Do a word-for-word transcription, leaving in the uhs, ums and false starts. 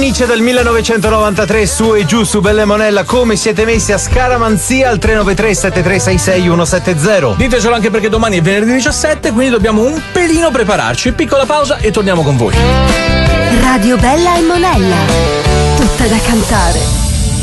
Fennice del millenovecentonovantatré, su e giù su Belle Monella. Come siete messi a scaramanzia al tre nove tre sette tre sei sei uno sette zero? Ditecelo anche perché domani è venerdì diciassette, quindi dobbiamo un pelino prepararci. Piccola pausa e torniamo con voi. Radio Bella e Monella, tutta da cantare.